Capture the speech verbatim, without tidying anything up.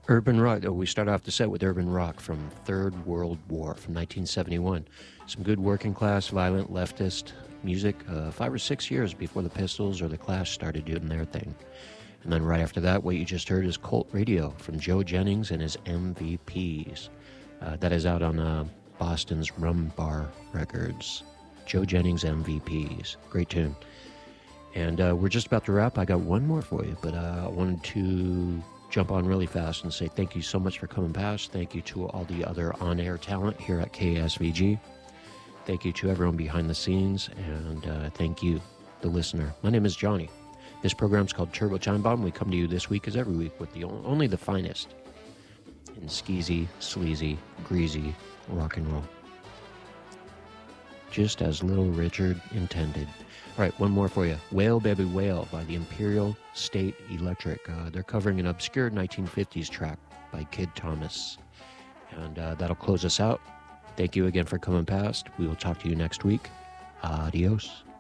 Urban Rock. Oh, we start off the set with Urban Rock from Third World War from nineteen seventy-one. Some good working class, violent, leftist music uh, five or six years before the Pistols or the Clash started doing their thing. And then right after that, what you just heard is Colt Radio from Joe Jennings and his M V Ps. Uh, that is out on uh, Boston's Rum Bar Records. Joe Jennings M V Ps. Great tune. And uh, we're just about to wrap. I got one more for you, but uh, I wanted to jump on really fast and say thank you so much for coming past. Thank you to all the other on-air talent here at K S V G. Thank you to everyone behind the scenes, and uh, thank you, the listener. My name is Johnny. This program's called Turbo Time Bomb. We come to you this week as every week with the only the finest in skeezy, sleazy, greasy rock and roll. Just as Little Richard intended. All right, one more for you. Whale Baby Whale by the Imperial State Electric. Uh, they're covering an obscure nineteen fifties track by Kid Thomas. And uh, that'll close us out. Thank you again for coming past. We will talk to you next week. Adios.